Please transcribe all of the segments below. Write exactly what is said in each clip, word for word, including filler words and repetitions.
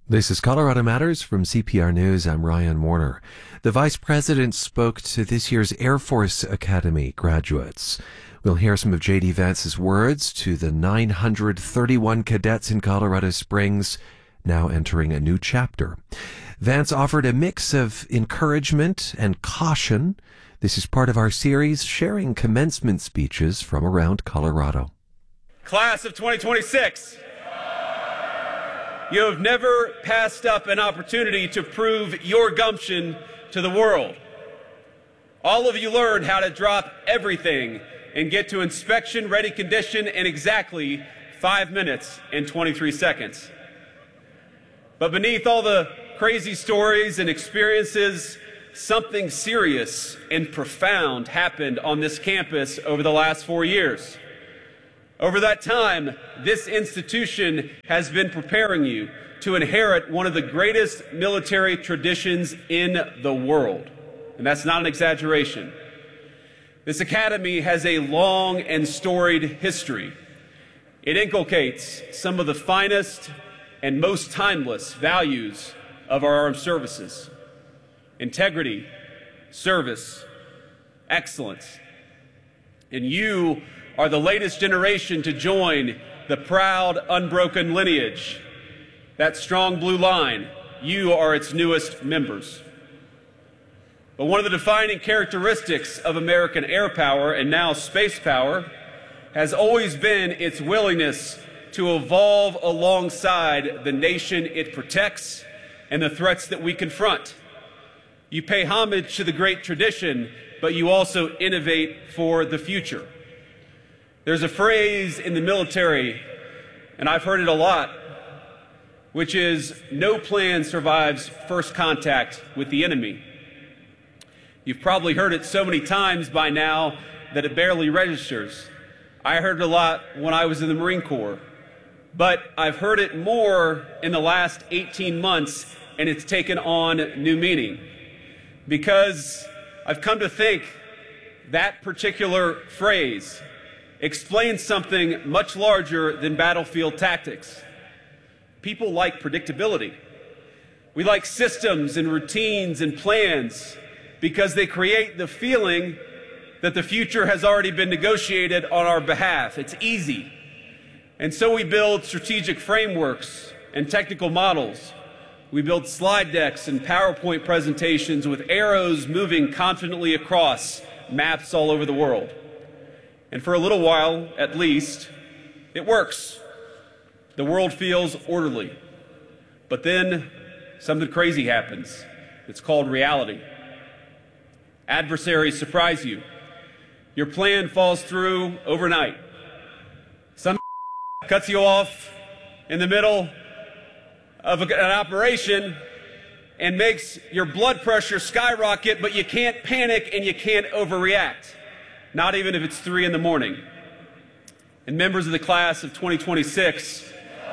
This is Colorado Matters from C P R News. I'm Ryan Warner. The Vice President spoke to this year's Air Force Academy graduates. We'll hear some of J D Vance's words to the nine hundred thirty-one cadets in Colorado Springs, now entering a new chapter. Vance offered a mix of encouragement and caution. This is part of our series sharing commencement speeches from around Colorado. Class of twenty twenty-six. You have never passed up an opportunity to prove your gumption to the world. All of you learned how to drop everything and get to inspection-ready condition in exactly five minutes and twenty-three seconds. But beneath all the crazy stories and experiences, something serious and profound happened on this campus over the last four years. Over that time, this institution has been preparing you to inherit one of the greatest military traditions in the world. And that's not an exaggeration. This academy has a long and storied history. It inculcates some of the finest and most timeless values of our armed services: integrity, service, excellence. And you are the latest generation to join the proud, unbroken lineage. That strong blue line, you are its newest members. But one of the defining characteristics of American air power, and now space power, has always been its willingness to evolve alongside the nation it protects and the threats that we confront. You pay homage to the great tradition, but you also innovate for the future. There's a phrase in the military, and I've heard it a lot, which is, no plan survives first contact with the enemy. You've probably heard it so many times by now that it barely registers. I heard it a lot when I was in the Marine Corps, but I've heard it more in the last eighteen months, and it's taken on new meaning. Because I've come to think that particular phrase explains something much larger than battlefield tactics. People like predictability. We like systems and routines and plans because they create the feeling that the future has already been negotiated on our behalf. It's easy. And so we build strategic frameworks and technical models. We build slide decks and PowerPoint presentations with arrows moving confidently across maps all over the world. And for a little while, at least, it works. The world feels orderly. But then something crazy happens. It's called reality. Adversaries surprise you. Your plan falls through overnight. Some cuts you off in the middle of an operation and makes your blood pressure skyrocket, but you can't panic and you can't overreact. Not even if it's three in the morning. And members of the class of twenty twenty-six,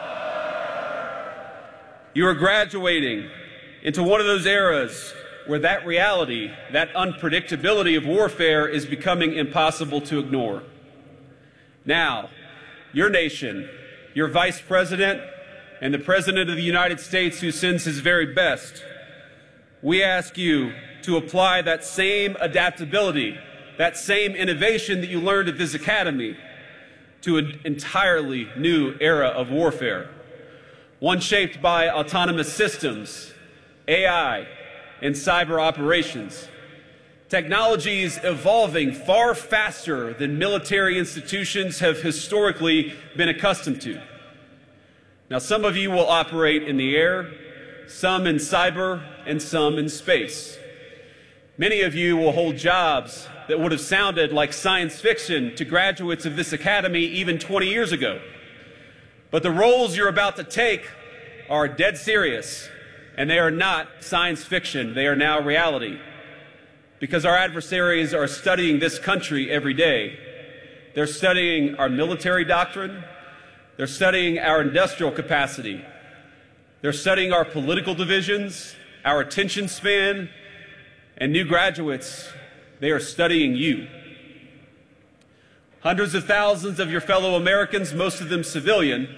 you are graduating into one of those eras where that reality, that unpredictability of warfare is becoming impossible to ignore. Now, your nation, your vice president, and the President of the United States, who sends his very best, we ask you to apply that same adaptability, that same innovation that you learned at this academy to an entirely new era of warfare, one shaped by autonomous systems, A I, and cyber operations. Technologies evolving far faster than military institutions have historically been accustomed to. Now, some of you will operate in the air, some in cyber, and some in space. Many of you will hold jobs that would have sounded like science fiction to graduates of this academy even twenty years ago. But the roles you're about to take are dead serious, and they are not science fiction. They are now reality. Because our adversaries are studying this country every day. They're studying our military doctrine. They're studying our industrial capacity. They're studying our political divisions, our attention span, and new graduates, they are studying you. Hundreds of thousands of your fellow Americans, most of them civilian,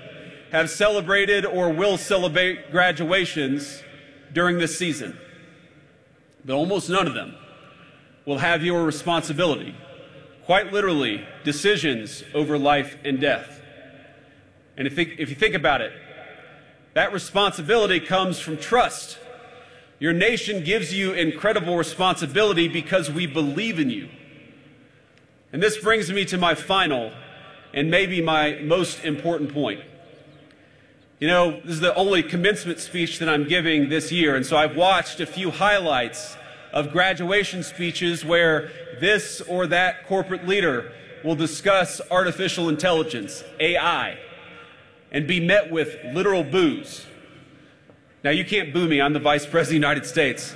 have celebrated or will celebrate graduations during this season, but almost none of them will have your responsibility, quite literally, decisions over life and death. And if, if you think about it, that responsibility comes from trust. Your nation gives you incredible responsibility because we believe in you. And this brings me to my final and maybe my most important point. You know, this is the only commencement speech that I'm giving this year, and so I've watched a few highlights of graduation speeches where this or that corporate leader will discuss artificial intelligence, A I, and be met with literal boos. Now, you can't boo me. I'm the Vice President of the United States.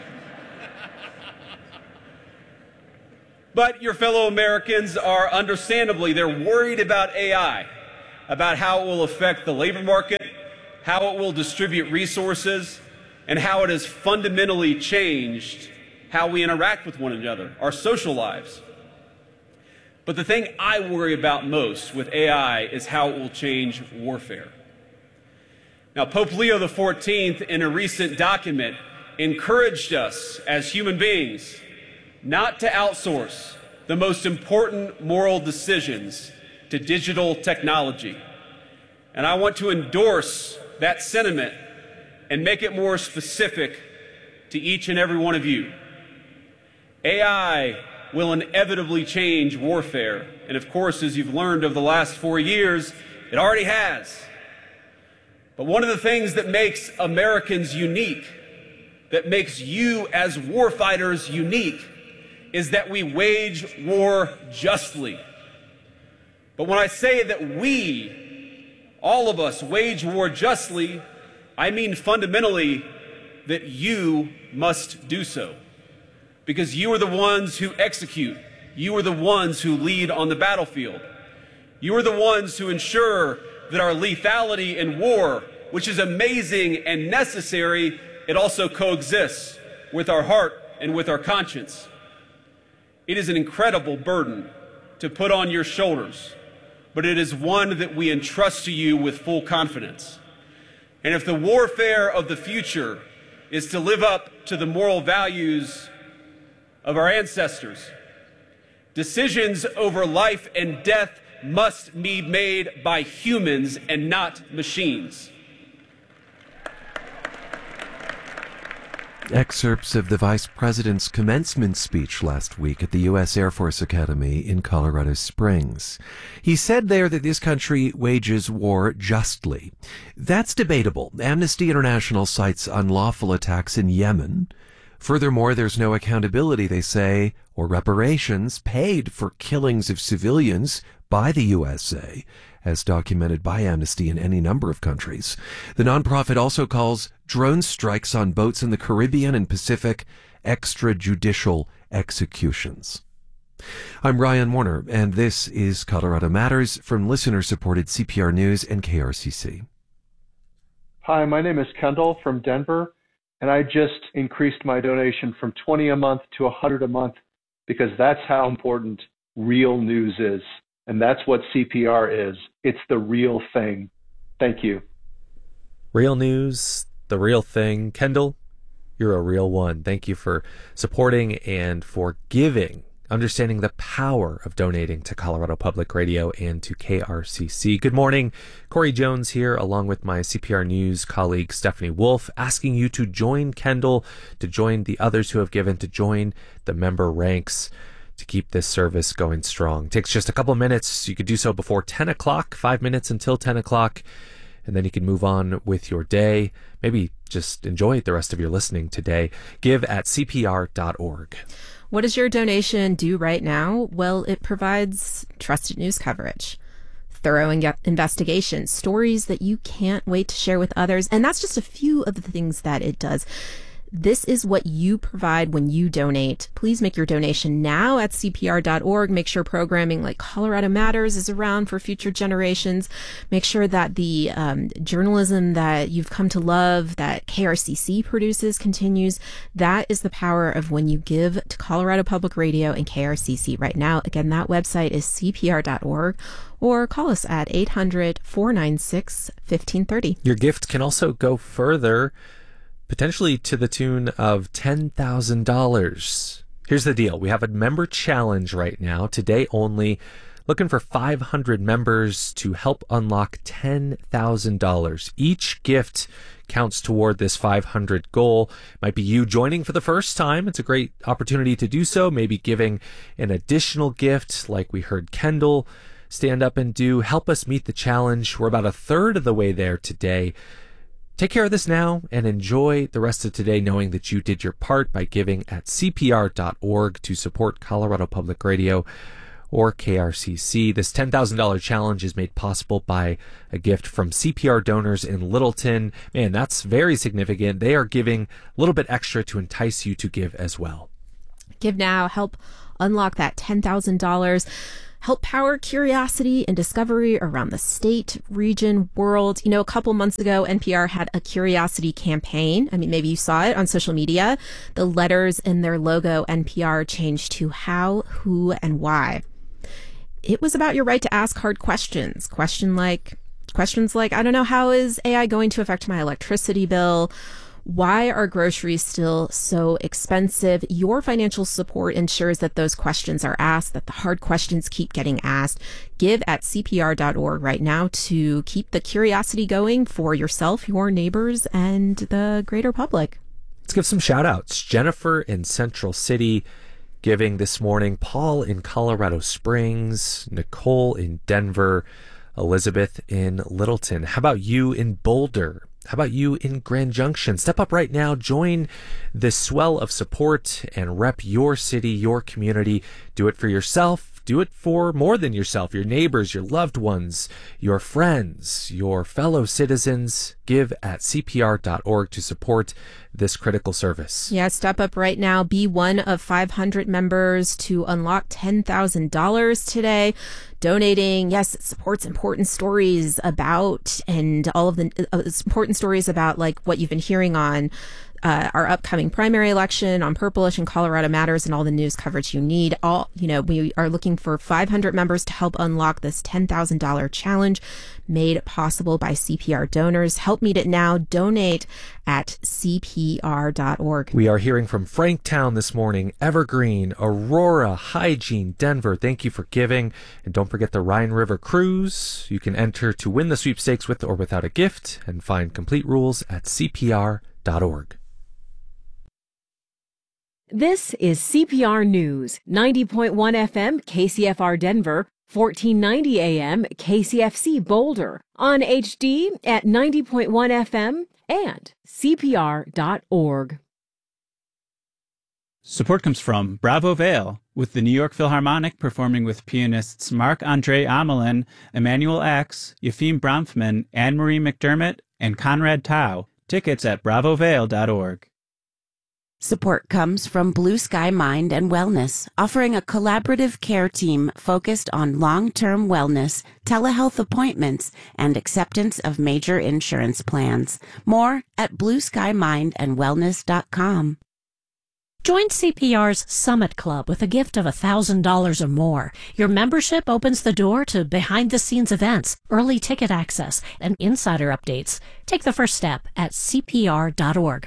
But your fellow Americans are understandably, they're worried about A I, about how it will affect the labor market, how it will distribute resources, and how it has fundamentally changed how we interact with one another, our social lives. But the thing I worry about most with A I is how it will change warfare. Now, Pope Leo the fourteenth, in a recent document, encouraged us as human beings not to outsource the most important moral decisions to digital technology. And I want to endorse that sentiment and make it more specific to each and every one of you. A I will inevitably change warfare. And of course, as you've learned over the last four years, it already has. But one of the things that makes Americans unique, that makes you as warfighters unique, is that we wage war justly. But when I say that we, all of us, wage war justly, I mean fundamentally that you must do so. Because you are the ones who execute. You are the ones who lead on the battlefield. You are the ones who ensure that our lethality in war, which is amazing and necessary, it also coexists with our heart and with our conscience. It is an incredible burden to put on your shoulders, but it is one that we entrust to you with full confidence. And if the warfare of the future is to live up to the moral values of our ancestors, decisions over life and death must be made by humans and not machines. Excerpts of the Vice President's commencement speech last week at the U S Air Force Academy in Colorado Springs. He said there that this country wages war justly. That's debatable. Amnesty International cites unlawful attacks in Yemen. Furthermore, there's no accountability, they say, or reparations paid for killings of civilians by the U S A, as documented by Amnesty in any number of countries. The nonprofit also calls drone strikes on boats in the Caribbean and Pacific extrajudicial executions. I'm Ryan Warner, and this is Colorado Matters from listener-supported C P R News and K R C C. Hi, my name is Kendall from Denver, and I just increased my donation from twenty a month to one hundred a month because that's how important real news is. And that's what C P R is. It's the real thing. Thank you. Real news, the real thing. Kendall, you're a real one. Thank you for supporting and for giving, understanding the power of donating to Colorado Public Radio and to K R C C. Good morning. Corey Jones here, along with my C P R News colleague Stephanie Wolf, asking you to join Kendall, to join the others who have given, to join the member ranks, to keep this service going strong. It takes just a couple of minutes. You could do so before ten o'clock, five minutes until ten o'clock, and then you can move on with your day. Maybe just enjoy the rest of your listening today. Give at C P R dot org. What does your donation do right now? Well, it provides trusted news coverage, thorough in- investigations, stories that you can't wait to share with others. And that's just a few of the things that it does. This is what you provide when you donate. Please make your donation now at C P R dot org. Make sure programming like Colorado Matters is around for future generations. Make sure that the um, journalism that you've come to love, that K R C C produces, continues. That is the power of when you give to Colorado Public Radio and K R C C right now. Again, that website is C P R dot org, or call us at eight hundred, four nine six, fifteen thirty. Your gift can also go further, potentially to the tune of ten thousand dollars. Here's the deal. We have a member challenge right now, today only, looking for five hundred members to help unlock ten thousand dollars. Each gift counts toward this five hundred goal. Might be you joining for the first time. It's a great opportunity to do so. Maybe giving an additional gift like we heard Kendall stand up and do. Help us meet the challenge. We're about a third of the way there today. Take care of this now and enjoy the rest of today knowing that you did your part by giving at C P R dot org to support Colorado Public Radio or K R C C. This ten thousand dollars challenge is made possible by a gift from C P R donors in Littleton. Man, that's very significant. They are giving a little bit extra to entice you to give as well. Give now. Help unlock that ten thousand dollars. Help power curiosity and discovery around the state, region, world. You know, a couple months ago, N P R had a curiosity campaign. I mean, maybe you saw it on social media. The letters in their logo, N P R, changed to how, who, and why. It was about your right to ask hard questions. Question like, questions like, I don't know, how is A I going to affect my electricity bill? Why are groceries still so expensive? Your financial support ensures that those questions are asked, that the hard questions keep getting asked. Give at C P R dot org right now to keep the curiosity going for yourself, your neighbors, and the greater public. Let's give some shout outs. Jennifer in Central City giving this morning, Paul in Colorado Springs, Nicole in Denver, Elizabeth in Littleton. How about you in Boulder? How about you in Grand Junction? Step up right now, join this swell of support and rep your city, your community. Do it for yourself. Do it for more than yourself, your neighbors, your loved ones, your friends, your fellow citizens. Give at C P R dot org to support this critical service. Yeah, step up right now. Be one of five hundred members to unlock ten thousand dollars today. Donating, yes, it supports important stories about and all of the uh, important stories about like what you've been hearing on uh, our upcoming primary election, on Purplish and Colorado Matters, and all the news coverage you need. All, you know, we are looking for five hundred members to help unlock this ten thousand dollars challenge made possible by C P R donors. Help meet it now. Donate at C P R dot org. We are hearing from Franktown this morning, Evergreen, Aurora, Hygiene, Denver. Thank you for giving. And don't forget the Rhine River Cruise. You can enter to win the sweepstakes with or without a gift and find complete rules at C P R dot org. This is C P R News, ninety point one F M K C F R Denver, fourteen ninety A M K C F C Boulder, on H D at ninety point one F M and C P R dot org. Support comes from Bravo Vale, with the New York Philharmonic performing with pianists Marc-Andre Amelin, Emmanuel X, Yefim Bronfman, Anne-Marie McDermott, and Conrad Tao. Tickets at bravo vale dot org. Support comes from Blue Sky Mind and Wellness, offering a collaborative care team focused on long-term wellness, telehealth appointments, and acceptance of major insurance plans. More at blue sky mind and wellness dot com. Join C P R's Summit Club with a gift of one thousand dollars or more. Your membership opens the door to behind-the-scenes events, early ticket access, and insider updates. Take the first step at C P R dot org.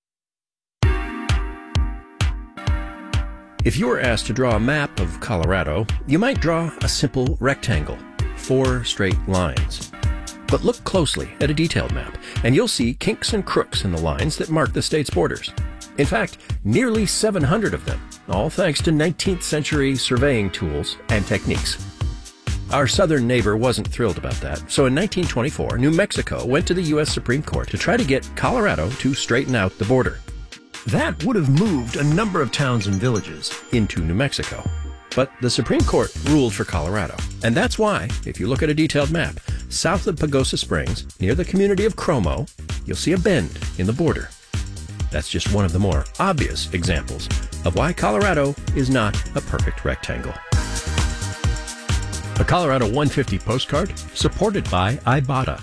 If you were asked to draw a map of Colorado, you might draw a simple rectangle, four straight lines. But look closely at a detailed map, and you'll see kinks and crooks in the lines that mark the state's borders. In fact, nearly seven hundred of them, all thanks to nineteenth century surveying tools and techniques. Our southern neighbor wasn't thrilled about that, so in nineteen twenty-four, New Mexico went to the U S Supreme Court to try to get Colorado to straighten out the border. That would have moved a number of towns and villages into New Mexico. But the Supreme Court ruled for Colorado. And that's why, if you look at a detailed map, south of Pagosa Springs, near the community of Cromo, you'll see a bend in the border. That's just one of the more obvious examples of why Colorado is not a perfect rectangle. A Colorado one fifty postcard supported by Ibotta.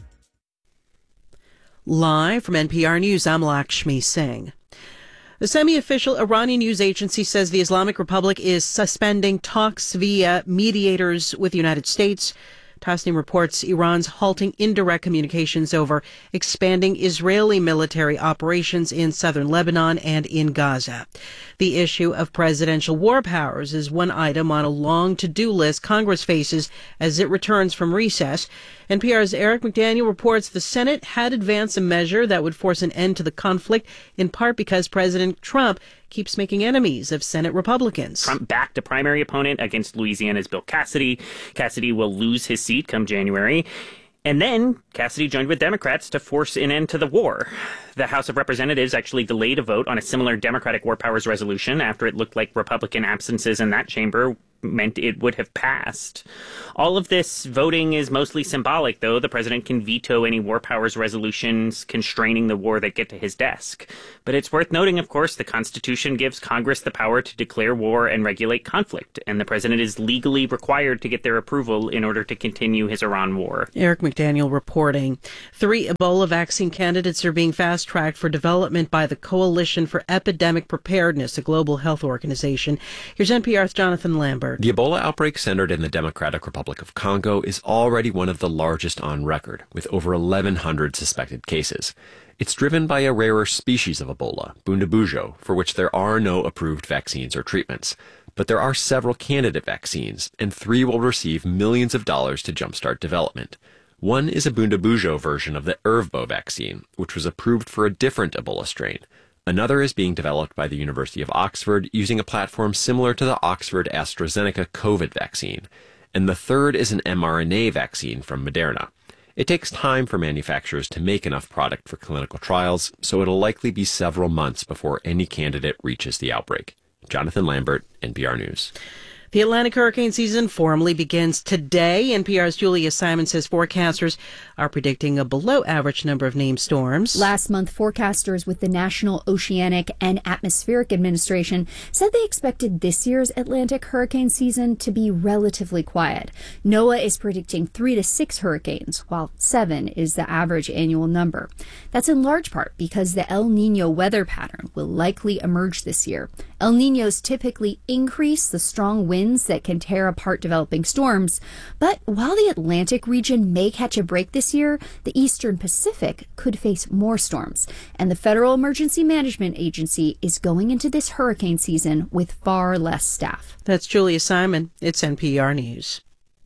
Live from N P R News, I'm Lakshmi Singh. The semi-official Iranian news agency says the Islamic Republic is suspending talks via mediators with the United States. Tasnim reports Iran's halting indirect communications over expanding Israeli military operations in southern Lebanon and in Gaza. The issue of presidential war powers is one item on a long to-do list Congress faces as it returns from recess. N P R's Eric McDaniel reports the Senate had advanced a measure that would force an end to the conflict, in part because President Trump keeps making enemies of Senate Republicans. Trump backed a primary opponent against Louisiana's Bill Cassidy. Cassidy will lose his seat come January. And then Cassidy joined with Democrats to force an end to the war. The House of Representatives actually delayed a vote on a similar Democratic war powers resolution after it looked like Republican absences in that chamber meant it would have passed. All of this voting is mostly symbolic, though. The president can veto any war powers resolutions constraining the war that get to his desk. But it's worth noting, of course, the Constitution gives Congress the power to declare war and regulate conflict, and the president is legally required to get their approval in order to continue his Iran war. Eric McDaniel reporting. Three Ebola vaccine candidates are being fast-tracked for development by the Coalition for Epidemic Preparedness, a global health organization. Here's N P R's Jonathan Lambert. The Ebola outbreak centered in the Democratic Republic of Congo is already one of the largest on record, with over eleven hundred suspected cases. It's driven by a rarer species of Ebola, Bundabujo, for which there are no approved vaccines or treatments. But there are several candidate vaccines, and three will receive millions of dollars to jumpstart development. One is a Bundabujo version of the Ervbo vaccine, which was approved for a different Ebola strain. Another is being developed by the University of Oxford using a platform similar to the Oxford AstraZeneca COVID vaccine. And the third is an mRNA vaccine from Moderna. It takes time for manufacturers to make enough product for clinical trials, so it'll likely be several months before any candidate reaches the outbreak. Jonathan Lambert, N P R News. The Atlantic hurricane season formally begins today. N P R's Julia Simon says forecasters are predicting a below-average number of named storms. Last month, forecasters with the National Oceanic and Atmospheric Administration said they expected this year's Atlantic hurricane season to be relatively quiet. NOAA is predicting three to six hurricanes, while seven is the average annual number. That's in large part because the El Niño weather pattern will likely emerge this year. El Niños typically increase the strong winds that can tear apart developing storms. But while the Atlantic region may catch a break this year, the Eastern Pacific could face more storms. And the Federal Emergency Management Agency is going into this hurricane season with far less staff. That's Julia Simon. It's N P R News.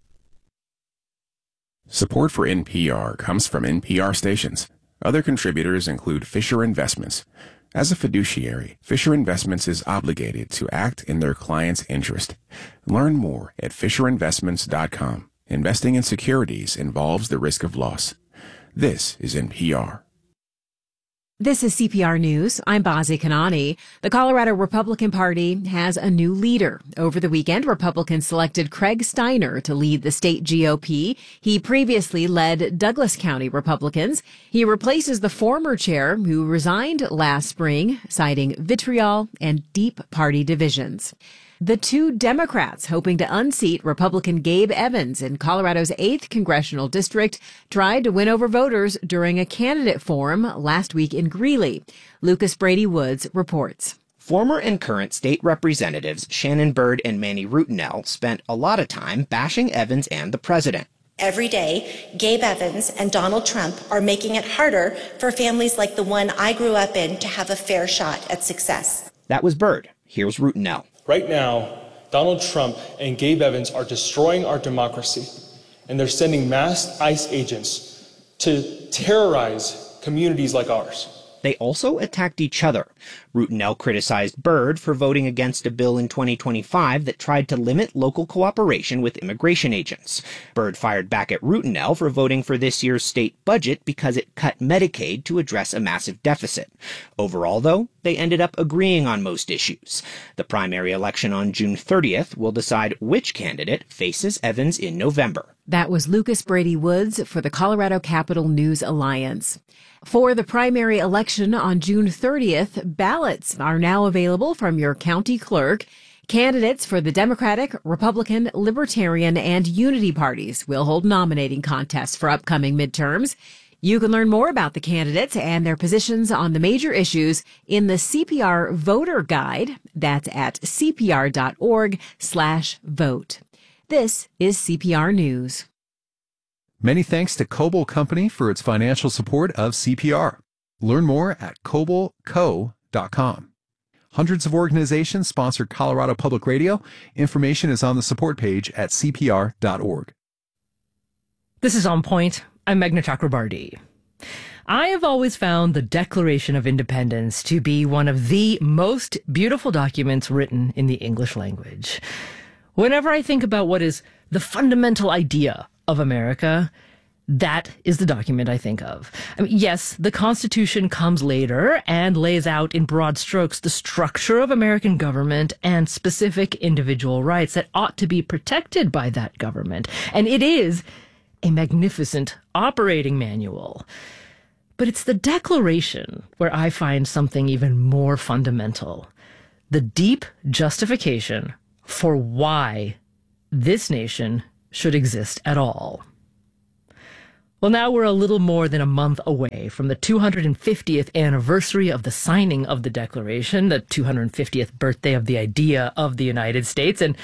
Support for N P R comes from N P R stations. Other contributors include Fisher Investments. As a fiduciary, Fisher Investments is obligated to act in their client's interest. Learn more at fisher investments dot com. Investing in securities involves the risk of loss. This is N P R. This is C P R News. I'm Bazi Kanani. The Colorado Republican Party has a new leader. Over the weekend, Republicans selected Craig Steiner to lead the state G O P. He previously led Douglas County Republicans. He replaces the former chair who resigned last spring, citing vitriol and deep party divisions. The two Democrats hoping to unseat Republican Gabe Evans in Colorado's eighth Congressional District tried to win over voters during a candidate forum last week in Greeley. Lucas Brady Woods reports. Former and current state representatives Shannon Byrd and Manny Rutinel spent a lot of time bashing Evans and the president. Every day, Gabe Evans and Donald Trump are making it harder for families like the one I grew up in to have a fair shot at success. That was Byrd. Here's Rutinel. Right now, Donald Trump and Gabe Evans are destroying our democracy, and they're sending mass ICE agents to terrorize communities like ours. They also attacked each other. Rutinel criticized Byrd for voting against a bill in twenty twenty-five that tried to limit local cooperation with immigration agents. Byrd fired back at Rutinel for voting for this year's state budget because it cut Medicaid to address a massive deficit. Overall, though, they ended up agreeing on most issues. The primary election on June thirtieth will decide which candidate faces Evans in November. That was Lucas Brady Woods for the Colorado Capital News Alliance. For the primary election on June thirtieth, ballots are now available from your county clerk. Candidates for the Democratic, Republican, Libertarian, and Unity parties will hold nominating contests for upcoming midterms. You can learn more about the candidates and their positions on the major issues in the C P R Voter Guide. That's at cpr.org slash vote. This is C P R News. Many thanks to Coble Company for its financial support of C P R. Learn more at coble co dot com. Hundreds of organizations sponsor Colorado Public Radio. Information is on the support page at c p r dot org. This is On Point. I'm Meghna Chakrabarty. I have always found the Declaration of Independence to be one of the most beautiful documents written in the English language. Whenever I think about what is the fundamental idea of America, that is the document I think of. I mean, yes, the Constitution comes later and lays out in broad strokes the structure of American government and specific individual rights that ought to be protected by that government. And it is a magnificent operating manual. But it's the Declaration where I find something even more fundamental. The deep justification for why this nation should exist at all. Well, now we're a little more than a month away from the two hundred fiftieth anniversary of the signing of the Declaration, the two hundred fiftieth birthday of the idea of the United States. And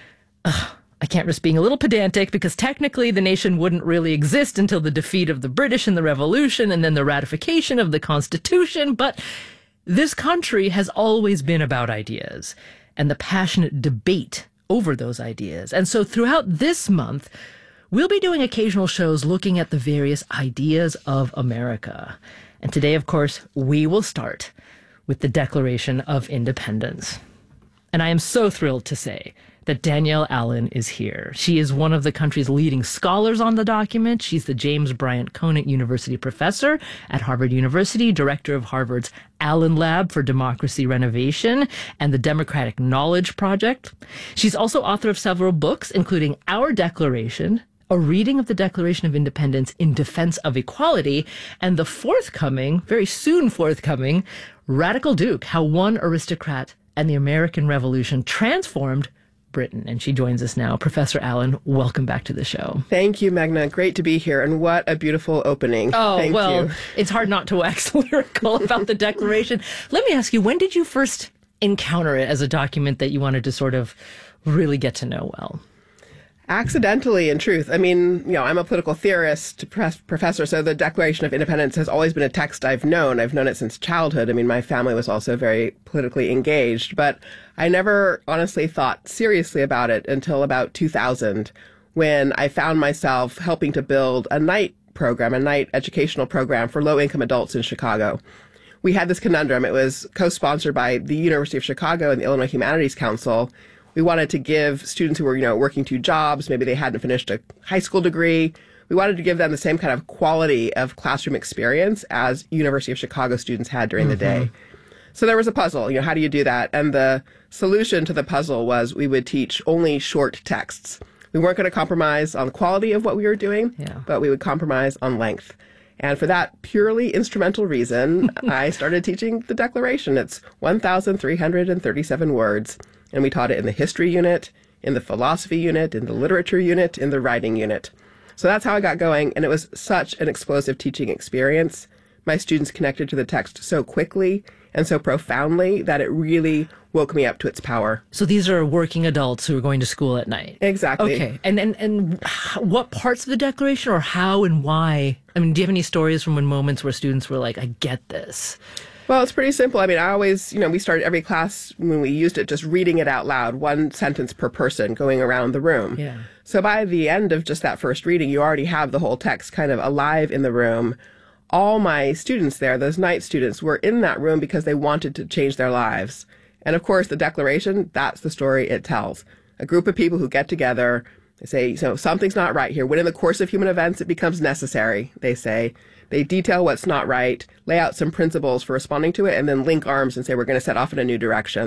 uh, I can't risk being a little pedantic because technically the nation wouldn't really exist until the defeat of the British in the Revolution and then the ratification of the Constitution. But this country has always been about ideas and the passionate debate over those ideas. And so throughout this month, we'll be doing occasional shows looking at the various ideas of America. And today, of course, we will start with the Declaration of Independence. And I am so thrilled to say that Danielle Allen is here. She is one of the country's leading scholars on the document. She's the James Bryant Conant University professor at Harvard University, director of Harvard's Allen Lab for Democracy Renovation and the Democratic Knowledge Project. She's also author of several books, including Our Declaration, A Reading of the Declaration of Independence in Defense of Equality, and the forthcoming, very soon forthcoming, Radical Duke, How One Aristocrat and the American Revolution Transformed Britain. And she joins us now. Professor Allen, welcome back to the show. Thank you, Meghna. Great to be here. And what a beautiful opening. Oh, Thank well, you. It's hard not to wax lyrical about the Declaration. Let me ask you, when did you first encounter it as a document that you wanted to sort of really get to know well? Accidentally, in truth. I mean, you know, I'm a political theorist professor, so the Declaration of Independence has always been a text I've known. I've known it since childhood. I mean, my family was also very politically engaged, but I never honestly thought seriously about it until about two thousand, when I found myself helping to build a night program, a night educational program for low-income adults in Chicago. We had this conundrum. It was co-sponsored by the University of Chicago and the Illinois Humanities Council. We wanted to give students who were, you know, working two jobs, maybe they hadn't finished a high school degree, we wanted to give them the same kind of quality of classroom experience as University of Chicago students had during mm-hmm. the day. So there was a puzzle, you know, how do you do that? And the solution to the puzzle was we would teach only short texts. We weren't going to compromise on the quality of what we were doing, yeah. but we would compromise on length. And for that purely instrumental reason, I started teaching the Declaration. It's one thousand three hundred thirty-seven words. And we taught it in the history unit, in the philosophy unit, in the literature unit, in the writing unit. So that's how I got going. And it was such an explosive teaching experience. My students connected to the text so quickly and so profoundly that it really woke me up to its power. So these are working adults who are going to school at night. Exactly. Okay. And and, and what parts of the Declaration, or how and why? I mean, do you have any stories from when moments where students were like, I get this? Well, it's pretty simple. I mean, I always, you know, we started every class when we used it just reading it out loud, one sentence per person going around the room. Yeah. So by the end of just that first reading, you already have the whole text kind of alive in the room. All my students there, those night students, were in that room because they wanted to change their lives. And of course, the Declaration, that's the story it tells. A group of people who get together, they say, so something's not right here. When in the course of human events, it becomes necessary, they say. They detail what's not right, lay out some principles for responding to it, and then link arms and say, we're going to set off in a new direction.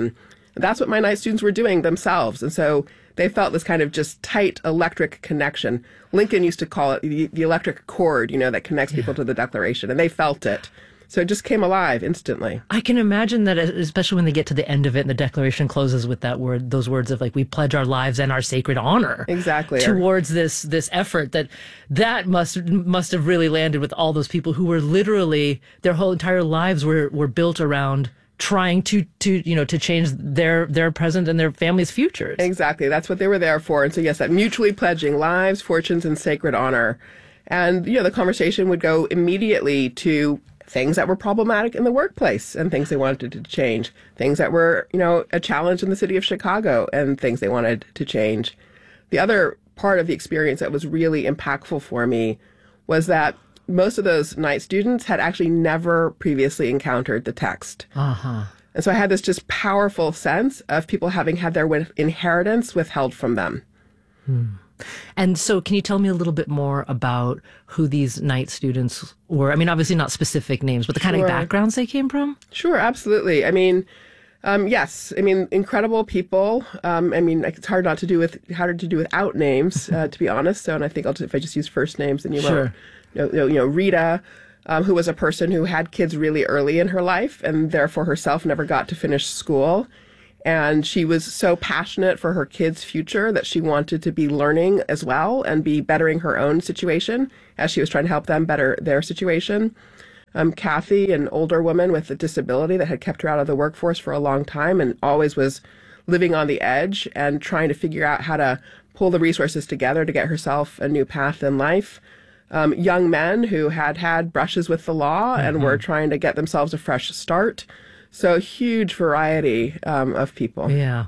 That's what my night students were doing themselves. And so they felt this kind of just tight electric connection. Lincoln used to call it the, the electric cord, you know, that connects people to the Declaration, and they felt it. So it just came alive instantly. I can imagine that, especially when they get to the end of it and the Declaration closes with that word, those words of like, we pledge our lives and our sacred honor. Exactly. Towards this this effort, that that must must have really landed with all those people who were literally, their whole entire lives were, were built around trying to, to, you know, to change their, their present and their family's futures. Exactly. That's what they were there for. And so, yes, that mutually pledging lives, fortunes, and sacred honor. And, you know, the conversation would go immediately to things that were problematic in the workplace and things they wanted to change, things that were, you know, a challenge in the city of Chicago and things they wanted to change. The other part of the experience that was really impactful for me was that most of those night students had actually never previously encountered the text. Uh-huh. And so I had this just powerful sense of people having had their with- inheritance withheld from them. Hmm. And so can you tell me a little bit more about who these night students were? I mean, obviously not specific names, but the kind Sure. of backgrounds they came from? Sure, absolutely. I mean, um, yes, I mean, incredible people. Um, I mean, it's hard not to do with, harder to do without names, uh, to be honest. So, and I think I'll, if I just use first names, then you Sure. won't. You know, you know Rita, um, who was a person who had kids really early in her life and therefore herself never got to finish school. And she was so passionate for her kids' future that she wanted to be learning as well and be bettering her own situation as she was trying to help them better their situation. Um, Kathy, an older woman with a disability that had kept her out of the workforce for a long time and always was living on the edge and trying to figure out how to pull the resources together to get herself a new path in life. Um, young men who had had brushes with the law mm-hmm. and were trying to get themselves a fresh start. So huge variety um, of people. Yeah.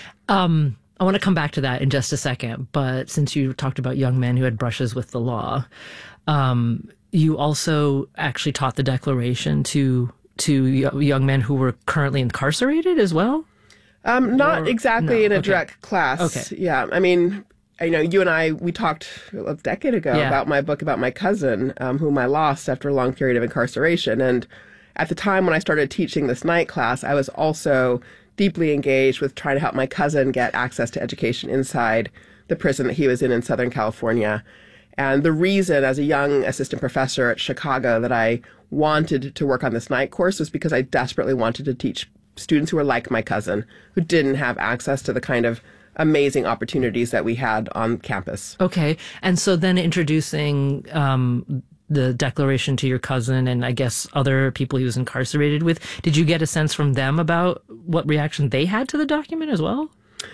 Um, I want to come back to that in just a second. But since you talked about young men who had brushes with the law, um, you also actually taught the Declaration to to young men who were currently incarcerated as well? Um, not or, exactly no, in a okay. direct class. Okay. Yeah. I mean, I know you and I, we talked a decade ago Yeah. about my book about my cousin, um, whom I lost after a long period of incarceration. And at the time when I started teaching this night class, I was also deeply engaged with trying to help my cousin get access to education inside the prison that he was in in Southern California. And the reason, as a young assistant professor at Chicago, that I wanted to work on this night course was because I desperately wanted to teach students who were like my cousin, who didn't have access to the kind of amazing opportunities that we had on campus. Okay. And so then introducing um, the Declaration to your cousin and I guess other people he was incarcerated with, did you get a sense from them about what reaction they had to the document as well?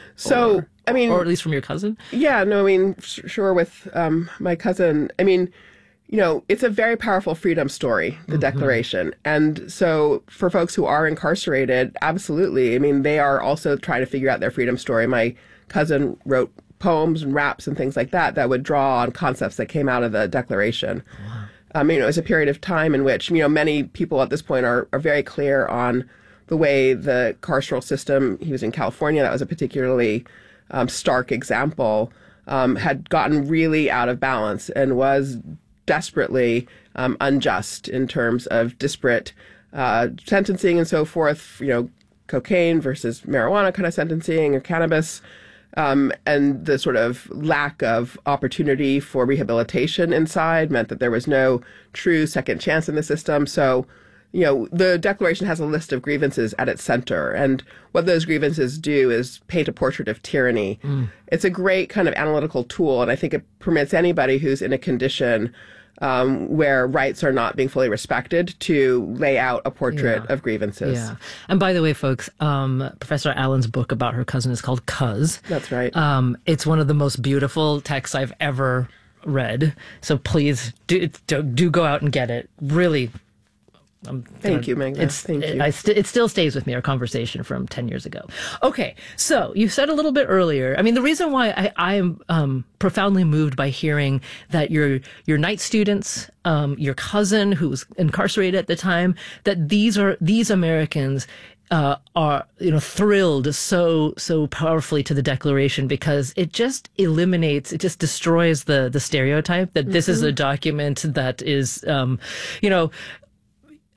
So, or, I mean... Or at least from your cousin? Yeah, no, I mean, sh- sure, with um, my cousin, I mean, you know, it's a very powerful freedom story, the mm-hmm. Declaration. And so for folks who are incarcerated, absolutely. I mean, they are also trying to figure out their freedom story. My cousin wrote poems and raps and things like that that would draw on concepts that came out of the Declaration. Wow. Um, you know, it was a period of time in which, you know, many people at this point are, are very clear on the way the carceral system, he was in California, that was a particularly um, stark example, um, had gotten really out of balance and was desperately um, unjust in terms of disparate uh, sentencing and so forth, you know, cocaine versus marijuana kind of sentencing or cannabis. Um, and the sort of lack of opportunity for rehabilitation inside meant that there was no true second chance in the system. So, you know, the Declaration has a list of grievances at its center. And what those grievances do is paint a portrait of tyranny. Mm. It's a great kind of analytical tool. And I think it permits anybody who's in a condition Um, where rights are not being fully respected to lay out a portrait Yeah. of grievances. Yeah. And by the way, folks, um, Professor Allen's book about her cousin is called Cuz. That's right. Um, it's one of the most beautiful texts I've ever read. So please do, do, do go out and get it. Really. I'm Thank gonna, you, Magda. It's, Thank it, you. I st- it still stays with me, our conversation from ten years ago. Okay, so you said a little bit earlier, I mean, the reason why I, I am um, profoundly moved by hearing that your your night students, um, your cousin who was incarcerated at the time, that these are these Americans uh, are, you know, thrilled so so powerfully to the Declaration because it just eliminates, it just destroys the the stereotype that this mm-hmm. is a document that is, um, you know,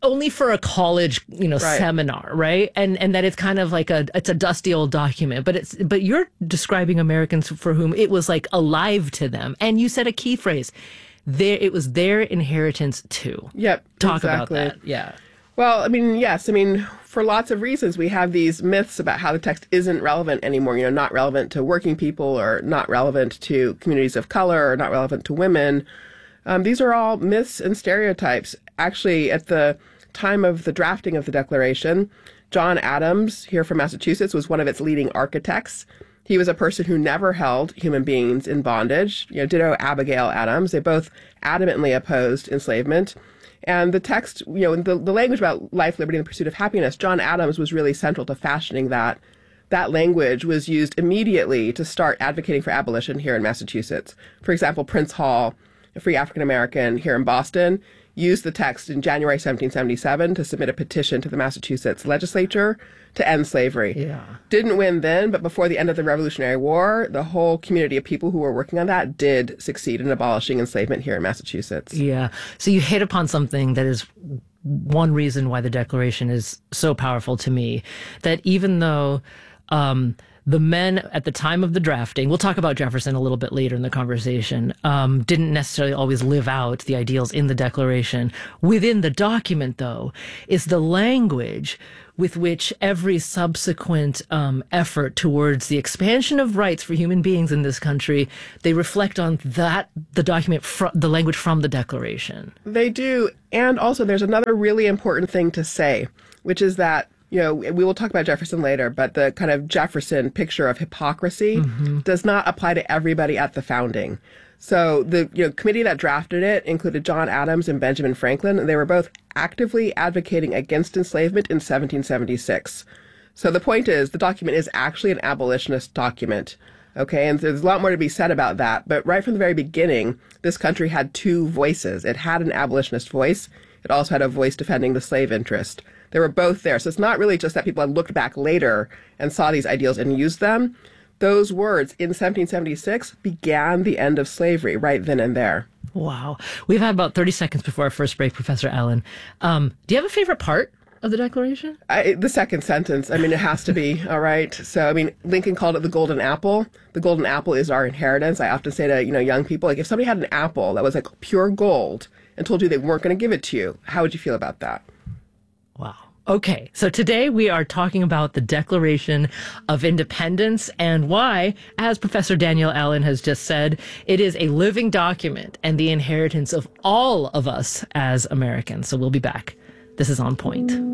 only for a college, you know, Right. seminar, right? And and that it's kind of like a it's a dusty old document, but it's but you're describing Americans for whom it was like alive to them. And you said a key phrase. There it was their inheritance too. Yep. Talk exactly. about that. Yeah. Well, I mean, yes. I mean, for lots of reasons, we have these myths about how the text isn't relevant anymore. You know, not relevant to working people, or not relevant to communities of color, or not relevant to women. Um, these are all myths and stereotypes. Actually, at the time of the drafting of the Declaration, John Adams, here from Massachusetts, was one of its leading architects. He was a person who never held human beings in bondage. You know, ditto Abigail Adams. They both adamantly opposed enslavement. And the text, you know, the, the language about life, liberty, and the pursuit of happiness, John Adams was really central to fashioning that. That language was used immediately to start advocating for abolition here in Massachusetts. For example, Prince Hall, a free African American here in Boston, used the text in January seventeen seventy-seven to submit a petition to the Massachusetts legislature to end slavery. Yeah. Didn't win then, but before the end of the Revolutionary War, the whole community of people who were working on that did succeed in abolishing enslavement here in Massachusetts. Yeah. So you hit upon something that is one reason why the Declaration is so powerful to me, that even though um, the men at the time of the drafting, we'll talk about Jefferson a little bit later in the conversation, um, didn't necessarily always live out the ideals in the Declaration. Within the document, though, is the language with which every subsequent um, effort towards the expansion of rights for human beings in this country, they reflect on that, the document, fr- the language from the Declaration. They do. And also there's another really important thing to say, which is that, you know, we will talk about Jefferson later, but the kind of Jefferson picture of hypocrisy Mm-hmm. does not apply to everybody at the founding. So the you know, committee that drafted it included John Adams and Benjamin Franklin, and they were both actively advocating against enslavement in seventeen seventy-six. So the point is, the document is actually an abolitionist document. Okay, and there's a lot more to be said about that. But right from the very beginning, this country had two voices. It had an abolitionist voice. It also had a voice defending the slave interest. They were both there. So it's not really just that people had looked back later and saw these ideals and used them. Those words in seventeen seventy-six began the end of slavery right then and there. Wow. We've had about thirty seconds before our first break, Professor Allen. Um, do you have a favorite part of the Declaration? I, the second sentence. I mean, it has to be, all right? So, I mean, Lincoln called it the golden apple. The golden apple is our inheritance. I often say to, you know, young people, like, if somebody had an apple that was like pure gold and told you they weren't going to give it to you, how would you feel about that? Wow. Okay, so today we are talking about the Declaration of Independence and why, as Professor Danielle Allen has just said, it is a living document and the inheritance of all of us as Americans. So we'll be back. This is On Point.